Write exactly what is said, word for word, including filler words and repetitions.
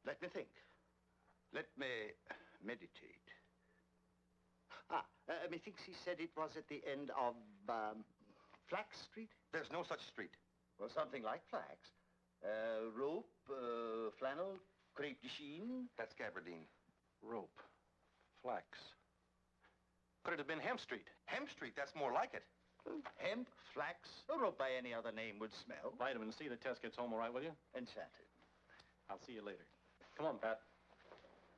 Let me think. Let me meditate. Ah, uh, methinks he said it was at the end of, um, Flax Street? There's no such street. Well, something like flax. Uh, rope, uh, flannel, crepe de chine. That's gabardine. Rope. Flax. Could it have been Hemp Street? Hemp Street, that's more like it. Hemp, flax, a rope by any other name would smell. Vitamin C, the test gets home all right with you? Enchanted. I'll see you later. Come on, Pat.